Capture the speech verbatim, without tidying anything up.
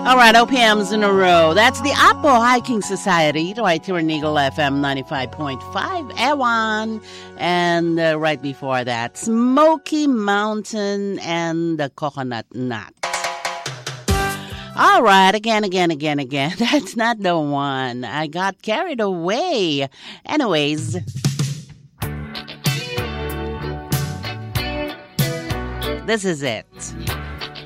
All right, O P Ms in a row. That's the Apo Hiking Society, right here in Eagle F M ninety-five point five, Ewan. And uh, right before that, Smoky Mountain and the Coconut Nut. All right, again, again, again, again. That's not the one. I got carried away. Anyways, this is it.